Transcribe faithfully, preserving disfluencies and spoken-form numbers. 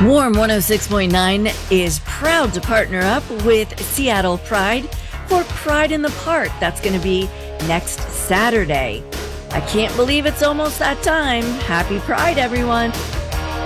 Warm one oh six point nine is proud to partner up with Seattle Pride for Pride in the Park. That's going to be next Saturday. I can't believe it's almost that time. Happy Pride, everyone.